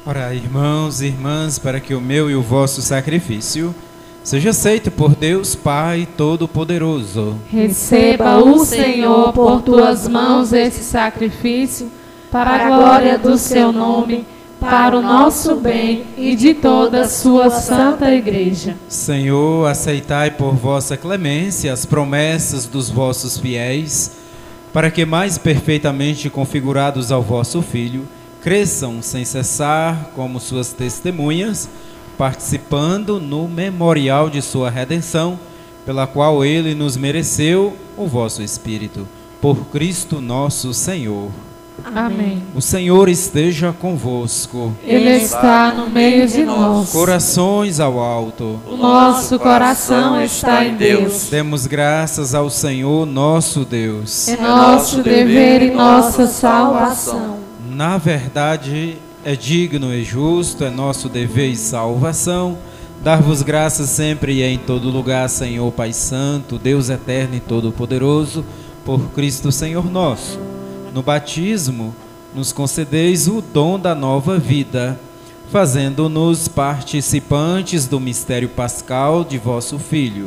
Ora, irmãos e irmãs, para que o meu e o vosso sacrifício seja aceito por Deus Pai Todo-Poderoso. Receba o Senhor por tuas mãos esse sacrifício, para a glória do seu nome, para o nosso bem e de toda a sua santa igreja. Senhor, aceitai por vossa clemência as promessas dos vossos fiéis, para que mais perfeitamente configurados ao vosso Filho, cresçam sem cessar como suas testemunhas, participando no memorial de sua redenção, pela qual ele nos mereceu o vosso Espírito. Por Cristo nosso Senhor. Amém. O Senhor esteja convosco. Ele está no meio de nós. Corações ao alto. O nosso coração está em Deus. Demos graças ao Senhor nosso Deus. É nosso dever e nossa salvação. Na verdade, é digno e justo, é nosso dever e salvação, dar-vos graças sempre e em todo lugar, Senhor Pai Santo, Deus eterno e todo-poderoso, por Cristo Senhor nosso. No batismo, nos concedeis o dom da nova vida, fazendo-nos participantes do mistério pascal de vosso Filho.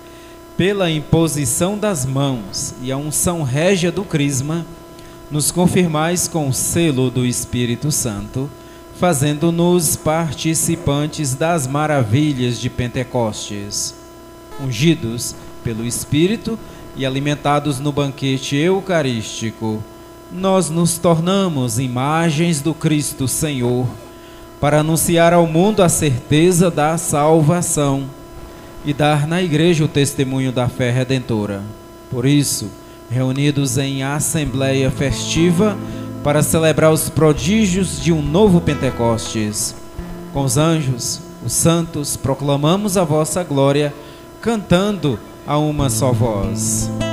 Pela imposição das mãos e a unção régia do crisma, nos confirmais com o selo do Espírito Santo, fazendo-nos participantes das maravilhas de Pentecostes. Ungidos pelo Espírito e alimentados no banquete eucarístico, nós nos tornamos imagens do Cristo Senhor, para anunciar ao mundo a certeza da salvação e dar na igreja o testemunho da fé redentora. Por isso, reunidos em assembleia festiva para celebrar os prodígios de um novo Pentecostes, com os anjos, os santos, proclamamos a vossa glória, cantando a uma só voz.